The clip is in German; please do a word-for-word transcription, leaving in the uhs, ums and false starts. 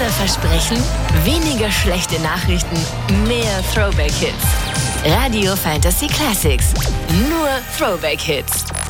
Unser Versprechen? Weniger schlechte Nachrichten, mehr Throwback-Hits. Radio Fantasy Classics. Nur Throwback-Hits.